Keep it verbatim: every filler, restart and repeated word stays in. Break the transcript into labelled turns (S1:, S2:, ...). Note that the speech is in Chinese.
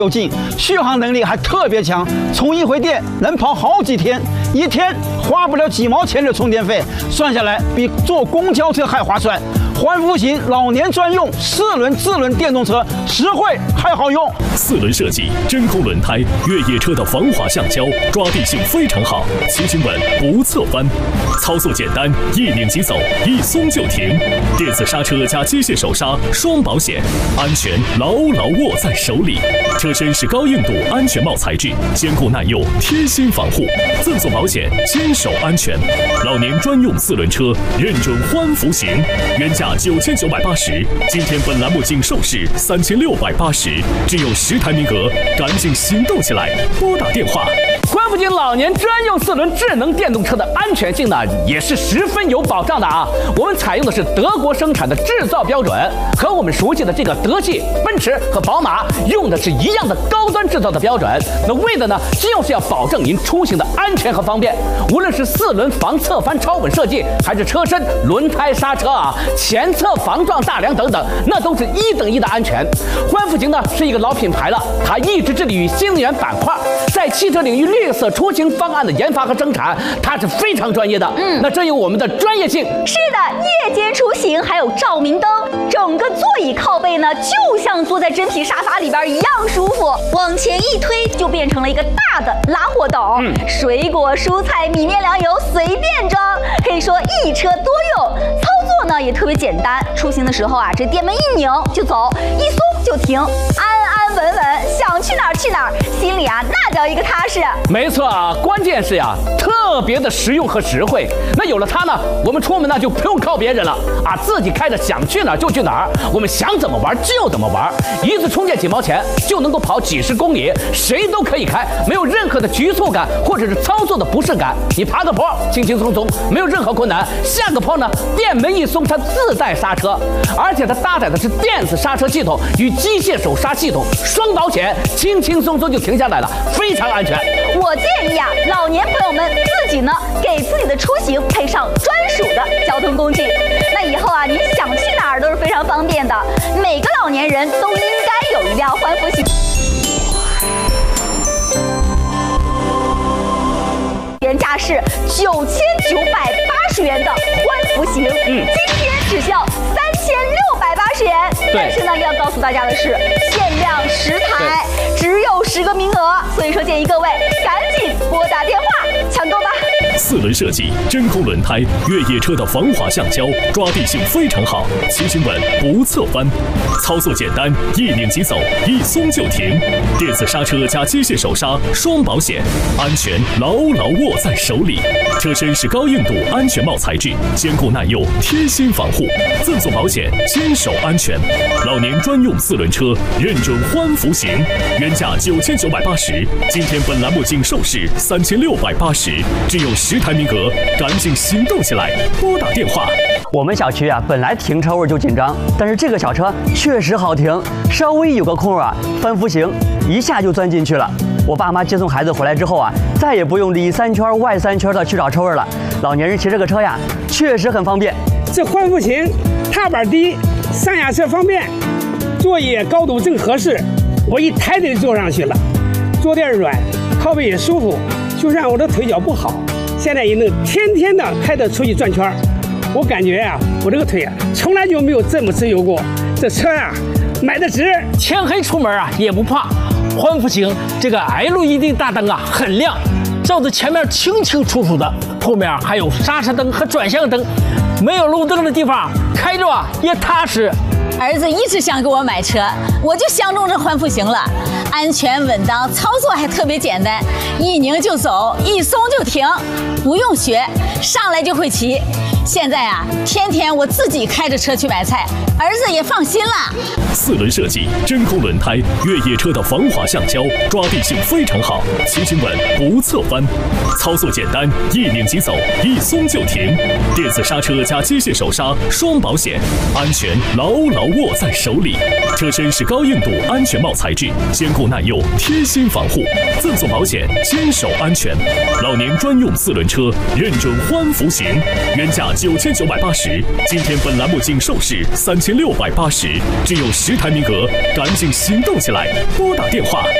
S1: 又近，续航能力还特别强，充一回电能跑好几天，一天花不了几毛钱的充电费，算下来比坐公交车还划算。环幅型老年专用四轮自轮电动车，实惠还好用。
S2: 四轮设计，真空轮胎，越野车的防滑橡胶，抓地性非常好，骑行稳不侧翻，操作简单，一拧即走，一松就停。电子刹车加机械手刹，双保险，安全牢牢握在手里。车身是高硬度安全帽材质，坚固耐用，贴心防护，赠送保险，坚守安全。老年专用四轮车，认准欢福型，原价九千九百八十，今天本栏目仅售市三千六百八十，只有十台名额，赶紧行动起来，拨打电话。
S3: 欢福型老年专用四轮智能电动车的安全性呢，也是十分有保障的啊。我们采用的是德国生产的制造标准，和我们熟悉的这个德系、奔驰和宝马用的是一样的高端制造的标准。那为的呢，就是要保证您出行的安全和方便。无论是四轮防侧翻超稳设计，还是车身、轮胎、刹车啊、前侧防撞大梁等等，那都是一等一的安全。欢福型呢是一个老品牌了，它一直致力于新能源板块，在汽车领域绿色出行方案的研发和生产，它是非常专业的。嗯，那这有我们的专业性。
S4: 是的，夜间出行还有照明灯，整个座椅靠背呢，就像坐在真皮沙发里边一样舒服，往前一推就变成了一个大的拉货斗，嗯，水果、蔬菜、米面粮油随便装，可以说一车多用。操作呢也特别简单，出行的时候啊，这电门一拧就走，一松就停，安安稳稳，想去哪儿去哪儿，心里啊那叫一个踏实。
S3: 没错啊，关键是呀，特别的实用和实惠。那有了它呢，我们出门呢就不用靠别人了啊，自己开着想去哪儿就去哪儿，我们想怎么玩就怎么玩，一次充电几毛钱就能够跑几十公里，谁都可以开，没有任何的局促感或者是操作的不适感。你爬个坡轻轻松松，没有任何困难；下个坡呢，电门一松，它自带刹车，而且它搭载的是电子刹车系统与机械手刹系统，双保险，轻轻松松就停下来了，非常安全。
S4: 我建议啊，老年朋友们自己呢，给自己的出行配上专属的交通工具，那以后啊，你想去哪儿都是非常方便的。每个老年人都应该有一辆欢福型。原价是九千九百八十元的欢福型，嗯，今天只需要三千六百八十元。但是呢，要告诉大家的是，限量十台，只有十个名额，所以说建议各位赶紧拨打电话抢购吧。
S2: 四轮设计，真空轮胎，越野车的防滑橡胶，抓地性非常好，骑行稳不侧翻，操作简单，一拧即走，一松就停。电子刹车加机械手刹，双保险，安全牢牢握在手里。车身是高硬度安全帽材质，坚固耐用，贴心防护，赠送保险，坚守安全。老年专用四轮车，认准欢福型，原价九千九百八十，今天本栏目仅售市三千六百八十，只有十台名额，赶紧行动起来，拨打电话。
S5: 我们小区啊，本来停车位就紧张，但是这个小车确实好停，稍微有个空啊，欢福型一下就钻进去了。我爸妈接送孩子回来之后啊，再也不用里三圈外三圈的去找车位了。老年人骑这个车呀，确实很方便。
S6: 这欢福型踏板低，上下车方便，座椅高度正合适，我一抬就坐上去了，坐垫软，靠背也舒服。就算我的腿脚不好，现在也能天天的开着出去转圈。我感觉啊，我这个腿啊，从来就没有这么自由过。这车啊，买的值，
S3: 天黑出门啊也不怕。欢福型这个 L E D 大灯啊很亮，照着前面清清楚楚的，后面还有刹车灯和转向灯，没有路灯的地方开着啊也踏实。
S7: 儿子一直想给我买车，我就相中这欢福型了，安全稳当，操作还特别简单，一拧就走，一松就停，不用学，上来就会骑。现在啊，天天我自己开着车去买菜，儿子也放心了。
S2: 四轮设计，真空轮胎，越野车的防滑橡胶，抓地性非常好，骑行稳不侧翻，操作简单，一拧即走，一松就停。电子刹车加机械手刹，双保险，安全牢牢握在手里。车身是高硬度安全帽材质，坚固耐用，贴心防护，赠送保险，坚守安全。老年专用四轮车，认准欢福型，原价价九千九百八十，今天本栏目仅售市三千六百八十，只有十台名额，赶紧行动起来，拨打电话